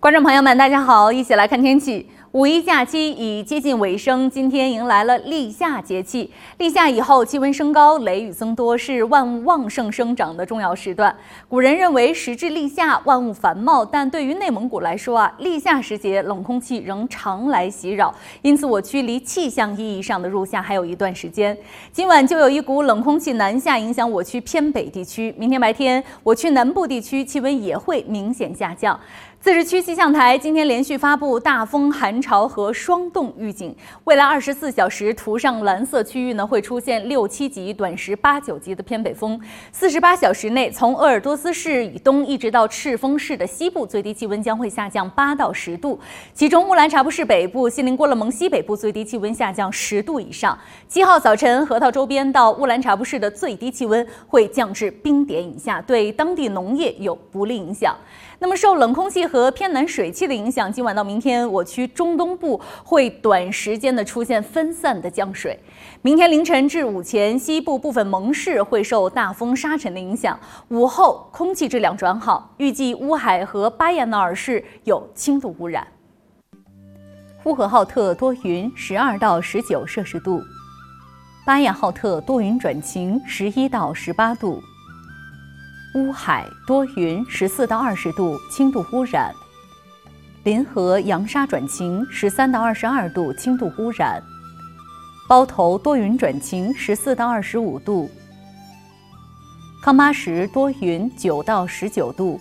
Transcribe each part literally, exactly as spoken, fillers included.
观众朋友们，大家好，一起来看天气。五一假期已接近尾声，今天迎来了立夏节气。立夏以后，气温升高，雷雨增多，是万物旺盛生长的重要时段。古人认为时至立夏，万物繁茂，但对于内蒙古来说啊，立夏时节冷空气仍常来袭扰，因此我区离气象意义上的入夏还有一段时间。今晚就有一股冷空气南下，影响我区偏北地区。明天白天，我区南部地区气温也会明显下降。自治区气象台今天连续发布大风、寒潮和霜冻预警，未来二十四小时，图上蓝色区域呢会出现六七级、短时八九级的偏北风。四十八小时内，从鄂尔多斯市以东一直到赤峰市的西部，最低气温将会下降八到十度。其中，乌兰察布市北部、锡林郭勒盟西北部最低气温下降十度以上。七号早晨，河套周边到乌兰察布市的最低气温会降至冰点以下，对当地农业有不利影响。那么，受冷空气和偏南水汽的影响，今晚到明天，我区中东部会短时间的出现分散的降水。明天凌晨至午前，西部部分盟市会受大风沙尘的影响，午后空气质量转好，预计乌海和巴彦淖尔市有轻度污染。呼和浩特多云，十二到十九摄氏度；巴彦浩特多云转晴，十一到十八度。乌海多云，十四到二十度，轻度污染；临河扬沙转晴，十三到二十二度，轻度污染；包头多云转晴，十四到二十五度；康巴什多云，九到十九度；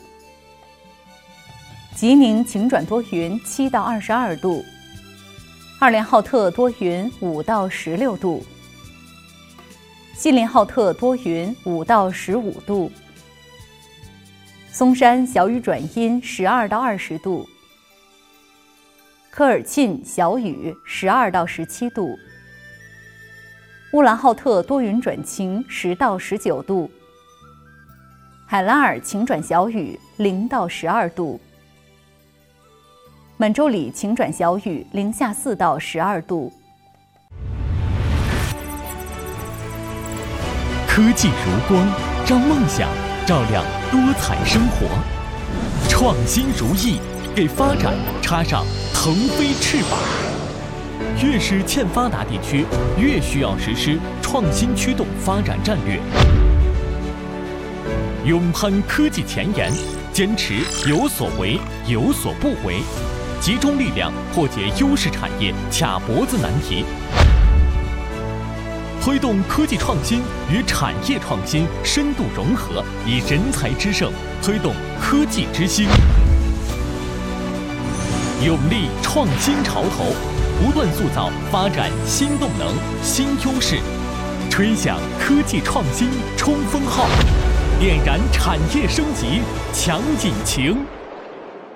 吉宁晴转多云，七到二十二度；二连浩特多云，五到十六度；锡林浩特多云，五到十五度。松山小雨转阴，十二到二十度；科尔沁小雨，十二到十七度；乌兰浩特多云转晴，十到十九度；海拉尔晴转小雨，零到十二度；满洲里晴转小雨，零下四到十二度。 科技如光，让梦想照亮多彩生活，创新如意，给发展插上腾飞翅膀。越是欠发达地区，越需要实施创新驱动发展战略，勇攀科技前沿，坚持有所为有所不为，集中力量破解优势产业卡脖子难题，推动科技创新与产业创新深度融合，以人才之盛推动科技之兴，勇立创新潮头，不断塑造发展新动能、新优势，吹响科技创新冲锋号，点燃产业升级强引擎。